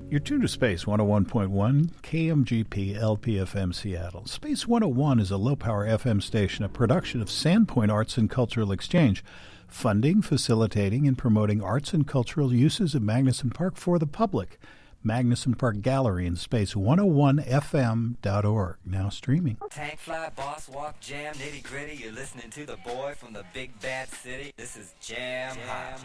You're tuned to Space 101.1 KMGP LPFM Seattle. Space 101 is a low-power FM station, a production of Sandpoint Arts and Cultural Exchange, funding, facilitating, and promoting arts and cultural uses of Magnuson Park for the public. Magnuson Park Gallery and Space101FM.org. Now streaming. Tank fly, boss walk, jam, nitty gritty. You're listening to the boy from the big bad city. This is Jam Hot.